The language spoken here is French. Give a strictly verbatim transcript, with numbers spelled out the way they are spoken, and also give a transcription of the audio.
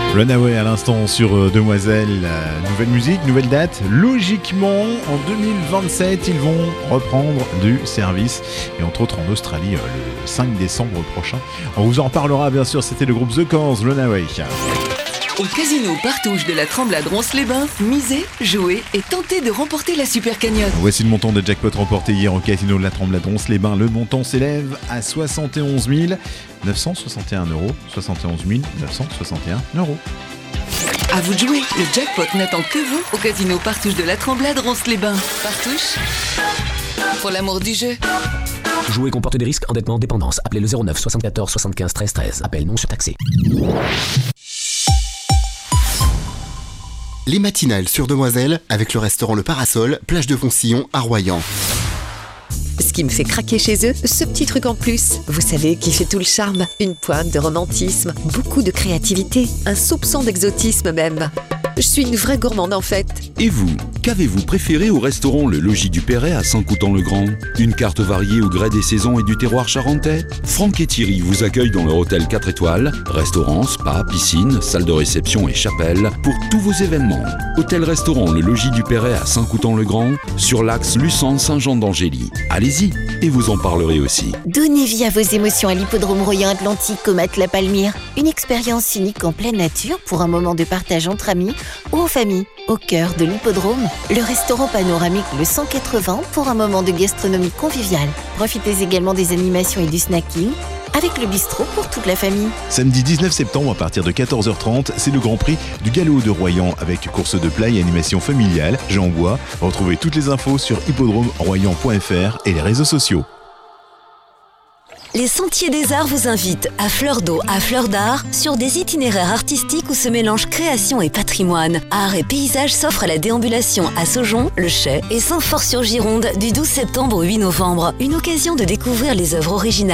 Runaway à l'instant sur euh, Demoiselle, euh, nouvelle musique, nouvelle date. Logiquement, en deux mille vingt-sept, ils vont reprendre du service, et entre autres en Australie, euh, le cinq décembre prochain. On vous en reparlera bien sûr, c'était le groupe The Cars, Runaway. Au casino Partouche de la Tremblade Ronce-les-Bains, misez, jouez et tentez de remporter la super cagnotte. Voici le montant de jackpot remporté hier au casino de la Tremblade Ronce-les-Bains. Le montant s'élève à soixante et onze mille neuf cent soixante et un euros. soixante et onze mille neuf cent soixante et un euros. À vous de jouer, le jackpot n'attend que vous au casino Partouche de la Tremblade Ronce-les-Bains. Partouche, pour l'amour du jeu. Jouer comporte des risques, endettement, dépendance. Appelez le zéro neuf soixante-quatorze soixante-quinze treize treize. Appel non surtaxé. Les matinales sur Demoiselle avec le restaurant Le Parasol, plage de Foncillon à Royan. Ce qui me fait craquer chez eux, ce petit truc en plus. Vous savez, qui fait tout le charme. Une pointe de romantisme, beaucoup de créativité, un soupçon d'exotisme même. Je suis une vraie gourmande en fait. Et vous, qu'avez-vous préféré au restaurant Le Logis du Perret à Saint-Coutan-le-Grand? Une carte variée au gré des saisons et du terroir charentais? Franck et Thierry vous accueillent dans leur hôtel quatre étoiles, restaurant, spa, piscine, salle de réception et chapelle pour tous vos événements. Hôtel-restaurant Le Logis du Perret à Saint-Coutan-le-Grand sur l'axe Luçon-Saint-Jean-d'Angély. Allez-y et vous en parlerez aussi. Donnez vie à vos émotions à l'hippodrome Royan Atlantique au Mat La Palmyre. Une expérience unique en pleine nature pour un moment de partage entre amis ou en famille. Au cœur de l'hippodrome, le restaurant panoramique Le cent quatre-vingts pour un moment de gastronomie conviviale. Profitez également des animations et du snacking avec le bistrot pour toute la famille. Samedi dix-neuf septembre à partir de quatorze heures trente, c'est le Grand Prix du Galop de Royan avec course de plat et animation familiale. Jean Bois, retrouvez toutes les infos sur hippodrome royan point f r et les réseaux sociaux. Les Sentiers des Arts vous invitent à fleur d'eau, à fleur d'art, sur des itinéraires artistiques où se mélangent création et patrimoine. Art et paysage s'offrent à la déambulation à Saujon, Le Chais et Saint-Fort-sur-Gironde du douze septembre au huit novembre. Une occasion de découvrir les œuvres originales